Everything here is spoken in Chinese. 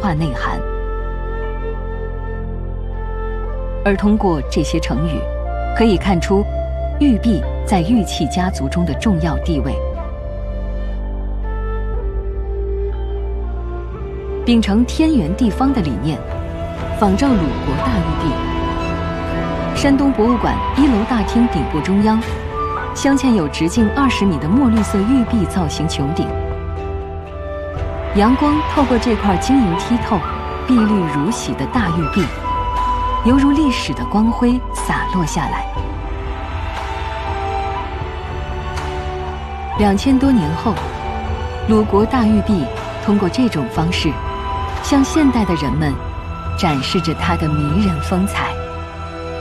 化内涵。而通过这些成语，可以看出玉璧在玉器家族中的重要地位。秉承天圆地方的理念，仿照鲁国大玉璧，山东博物馆1楼大厅顶部中央镶嵌有直径20米的墨绿色玉璧造型穹顶，阳光透过这块晶莹剔透、碧绿如洗的大玉璧，犹如历史的光辉洒落下来。2000多年后，鲁国大玉璧通过这种方式，向现代的人们展示着它的迷人风采。